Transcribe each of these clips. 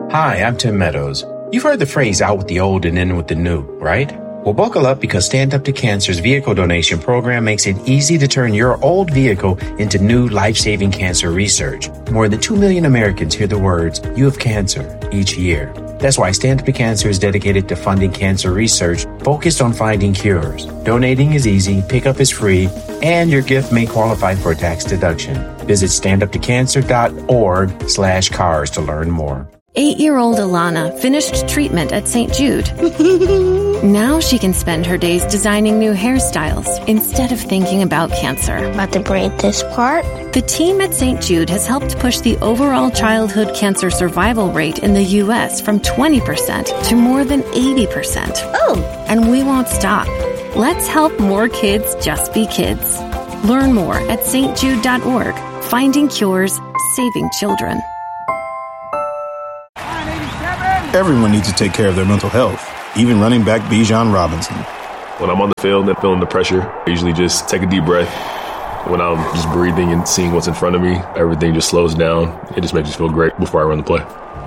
Hi, I'm Tim Meadows. You've heard the phrase out with the old and in with the new, right? Well, buckle up because Stand Up to Cancer's vehicle donation program makes it easy to turn your old vehicle into new life-saving cancer research. More than 2 million Americans hear the words, "You have cancer," each year. That's why Stand Up to Cancer is dedicated to funding cancer research focused on finding cures. Donating is easy, pickup is free, and your gift may qualify for a tax deduction. Visit standuptocancer.org/cars to learn more. 8-year-old Alana finished treatment at St. Jude. Now she can spend her days designing new hairstyles instead of thinking about cancer. About to braid this part? The team at St. Jude has helped push the overall childhood cancer survival rate in the U.S. from 20% to more than 80%. Oh! And we won't stop. Let's help more kids just be kids. Learn more at stjude.org. Finding cures, saving children. Everyone needs to take care of their mental health, even running back Bijan Robinson. When I'm on the field and feeling the pressure, I usually just take a deep breath. When I'm just breathing and seeing what's in front of me, everything just slows down. It just makes me feel great before I run the play.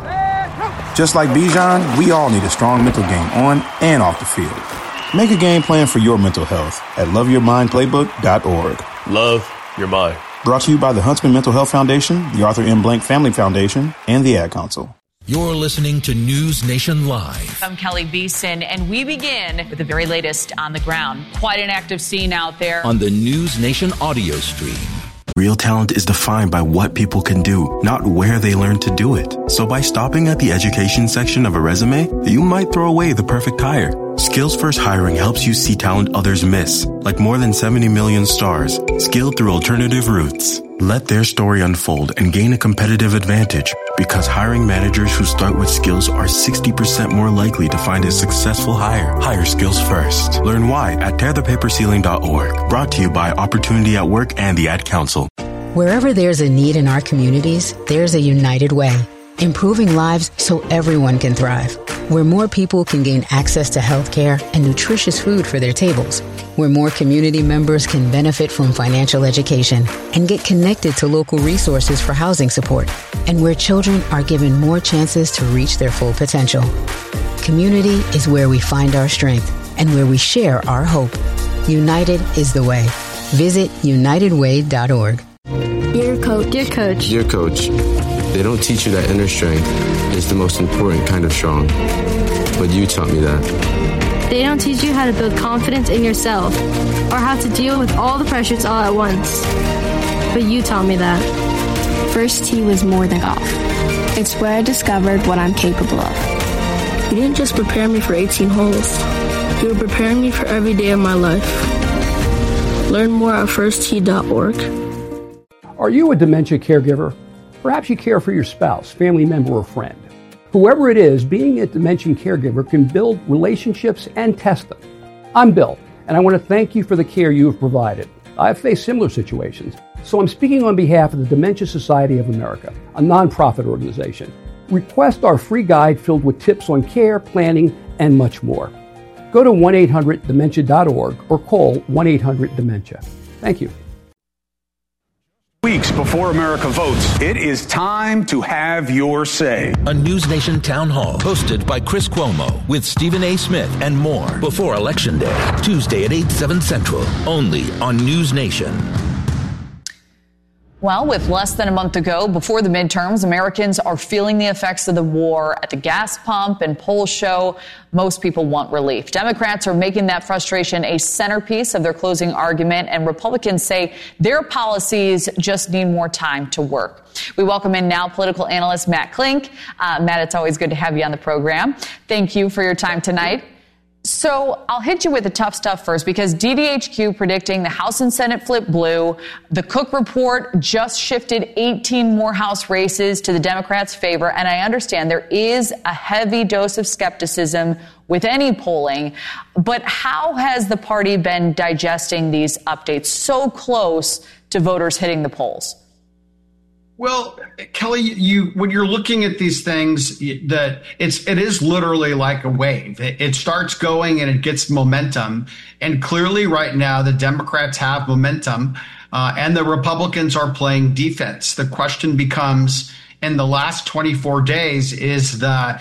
Just like Bijan, we all need a strong mental game on and off the field. Make a game plan for your mental health at loveyourmindplaybook.org. Love your mind. Brought to you by the Huntsman Mental Health Foundation, the Arthur M. Blank Family Foundation, and the Ad Council. You're listening to News Nation Live. I'm Kelly Beeson, and we begin with the very latest on the ground. Quite an active scene out there. On the News Nation audio stream. Real talent is defined by what people can do, not where they learn to do it. So by stopping at the education section of a resume, you might throw away the perfect hire. Skills First Hiring helps you see talent others miss, like more than 70 million stars, skilled through alternative routes. Let their story unfold and gain a competitive advantage, because hiring managers who start with skills are 60% more likely to find a successful hire. Hire skills first. Learn why at tearthepaperceiling.org. Brought to you by Opportunity at Work and the Ad Council. Wherever there's a need in our communities, there's a United Way. Improving lives so everyone can thrive. Where more people can gain access to health care and nutritious food for their tables. Where more community members can benefit from financial education and get connected to local resources for housing support. And where children are given more chances to reach their full potential. Community is where we find our strength and where we share our hope. United is the way. Visit unitedway.org. Dear Coach. Dear Coach. Dear Coach. They don't teach you that inner strength is the most important kind of strong. But you taught me that. They don't teach you how to build confidence in yourself or how to deal with all the pressures all at once. But you taught me that. First tee was more than golf. It's where I discovered what I'm capable of. You didn't just prepare me for 18 holes. You were preparing me for every day of my life. Learn more at firsttee.org. Are you a dementia caregiver? Perhaps you care for your spouse, family member, or friend. Whoever it is, being a dementia caregiver can build relationships and test them. I'm Bill, and I want to thank you for the care you have provided. I've faced similar situations, so I'm speaking on behalf of the Dementia Society of America, a nonprofit organization. Request our free guide filled with tips on care, planning, and much more. Go to 1-800-DEMENTIA.org or call 1-800-DEMENTIA. Thank you. Weeks before America votes, it is time to have your say. A News Nation town hall hosted by Chris Cuomo with Stephen A. Smith and more before Election Day, Tuesday at 8, 7 Central, only on News Nation. Well, with less than a month to go before the midterms, Americans are feeling the effects of the war at the gas pump, and polls show most people want relief. Democrats are making that frustration a centerpiece of their closing argument, and Republicans say their policies just need more time to work. We welcome in now political analyst Matt Klink. Matt, it's always good to have you on the program. Thank you for your time tonight. So I'll hit you with the tough stuff first, because DDHQ predicting the House and Senate flip blue. The Cook report just shifted 18 more House races to the Democrats' favor. And I understand there is a heavy dose of skepticism with any polling. But how has the party been digesting these updates so close to voters hitting the polls? Well, Kelly, when you're looking at these things, it is literally like a wave. It starts going and it gets momentum. And clearly right now, the Democrats have momentum and the Republicans are playing defense. The question becomes, in the last 24 days is the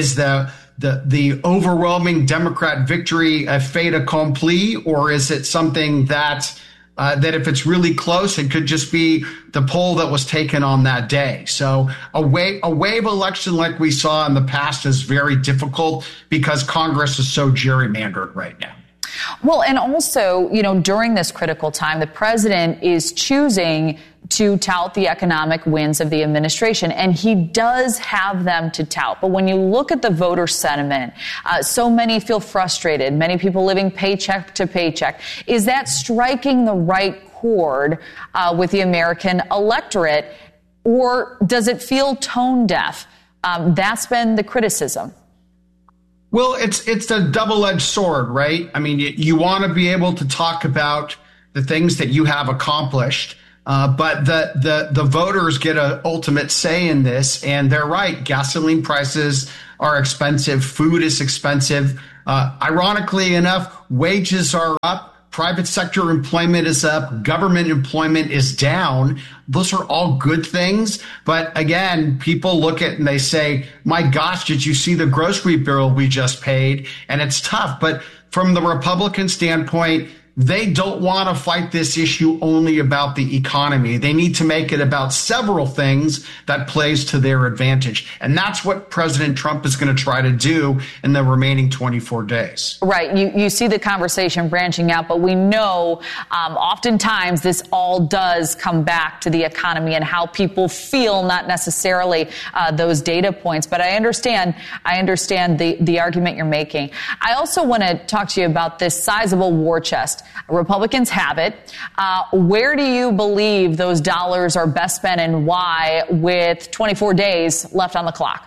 overwhelming Democrat victory a fait accompli, or is it something that if it's really close, it could just be the poll that was taken on that day? So a wave election like we saw in the past is very difficult because Congress is so gerrymandered right now. Well, and also, during this critical time, the president is choosing to tout the economic wins of the administration, and he does have them to tout. But when you look at the voter sentiment, so many feel frustrated, many people living paycheck to paycheck. Is that striking the right chord with the American electorate, or does it feel tone deaf? That's been the criticism. Well, it's a double-edged sword, right? I mean, you want to be able to talk about the things that you have accomplished, but the voters get an ultimate say in this, and they're right. Gasoline prices are expensive. Food is expensive. Ironically enough, wages are up. Private sector employment is up. Government employment is down. Those are all good things. But again, people look at it and they say, my gosh, did you see the grocery bill we just paid? And it's tough. But from the Republican standpoint, they don't want to fight this issue only about the economy. They need to make it about several things that plays to their advantage. And that's what President Trump is going to try to do in the remaining 24 days. Right. You see the conversation branching out, but we know oftentimes this all does come back to the economy and how people feel, not necessarily those data points. But I understand the argument you're making. I also want to talk to you about this sizable war chest. Republicans have it. Where do you believe those dollars are best spent and why, with 24 days left on the clock?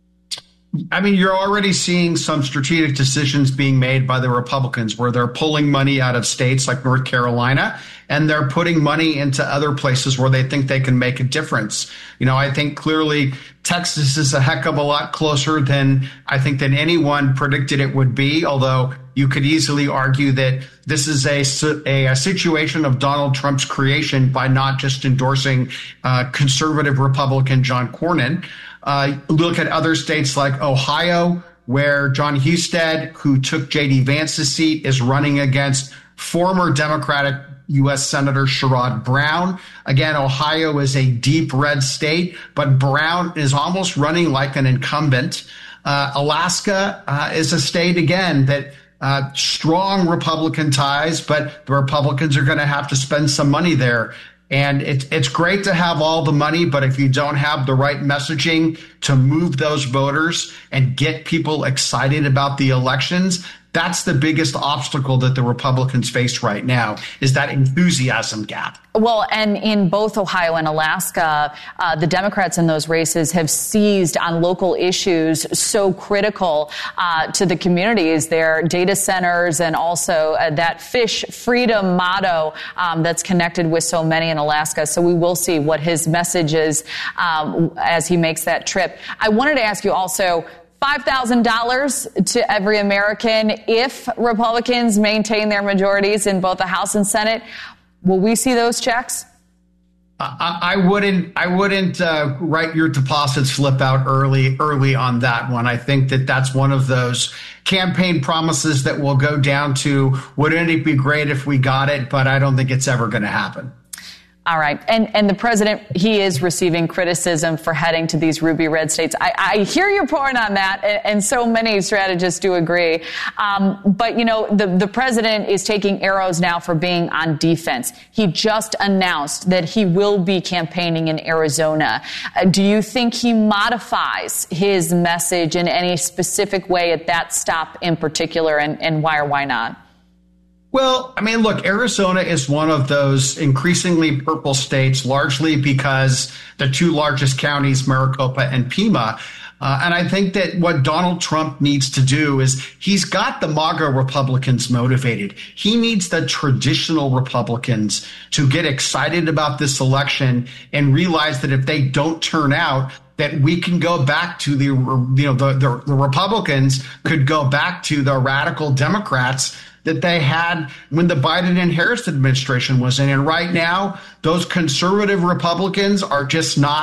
I mean, you're already seeing some strategic decisions being made by the Republicans where they're pulling money out of states like North Carolina and they're putting money into other places where they think they can make a difference. I think clearly Texas is a heck of a lot closer than anyone predicted it would be, although you could easily argue that this is a situation of Donald Trump's creation by not just endorsing conservative Republican John Cornyn. Look at other states like Ohio, where John Husted, who took J.D. Vance's seat, is running against former Democratic U.S. Senator Sherrod Brown. Again, Ohio is a deep red state, but Brown is almost running like an incumbent. Alaska is a state, again, that strong Republican ties, but the Republicans are going to have to spend some money there. And it's great to have all the money, but if you don't have the right messaging to move those voters and get people excited about the elections, that's the biggest obstacle that the Republicans face right now, is that enthusiasm gap. Well, and in both Ohio and Alaska, the Democrats in those races have seized on local issues so critical to the communities, their data centers, and also that fish freedom motto that's connected with so many in Alaska. So we will see what his message is as he makes that trip. I wanted to ask you also, $5,000 to every American if Republicans maintain their majorities in both the House and Senate. Will we see those checks? I wouldn't write your deposit slip out early on that one. I think that's one of those campaign promises that will go down to, wouldn't it be great if we got it? But I don't think it's ever going to happen. All right. And the president, he is receiving criticism for heading to these ruby red states. I hear your point on that, and so many strategists do agree. But, the president is taking arrows now for being on defense. He just announced that he will be campaigning in Arizona. Do you think he modifies his message in any specific way at that stop in particular, and why or why not? Well, I mean, look, Arizona is one of those increasingly purple states, largely because the two largest counties, Maricopa and Pima. And I think that what Donald Trump needs to do is he's got the MAGA Republicans motivated. He needs the traditional Republicans to get excited about this election and realize that if they don't turn out, that we can go back to the Republicans could go back to the radical Democrats that they had when the Biden and Harris administration was in. And right now, those conservative Republicans are just not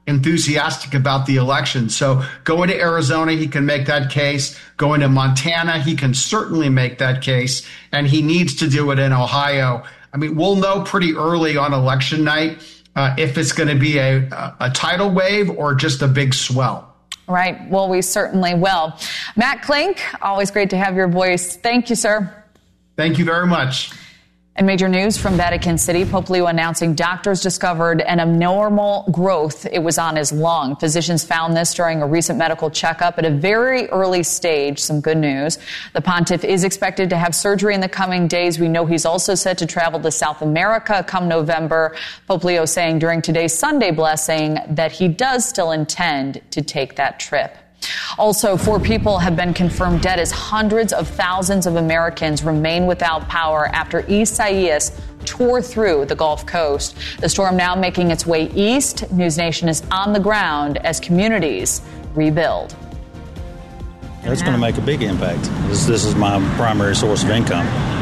enthusiastic about the election. So going to Arizona, he can make that case. Going to Montana, he can certainly make that case. And he needs to do it in Ohio. I mean, we'll know pretty early on election night if it's going to be a tidal wave or just a big swell. Right. Well, we certainly will. Matt Klink, always great to have your voice. Thank you, sir. Thank you very much. And major news from Vatican City, Pope Leo announcing doctors discovered an abnormal growth. It was on his lung. Physicians found this during a recent medical checkup at a very early stage. Some good news. The pontiff is expected to have surgery in the coming days. We know he's also set to travel to South America come November. Pope Leo saying during today's Sunday blessing that he does still intend to take that trip. Also, 4 people have been confirmed dead as hundreds of thousands of Americans remain without power after Isaias tore through the Gulf Coast. The storm now making its way east. News Nation is on the ground as communities rebuild. It's going to make a big impact. This is my primary source of income.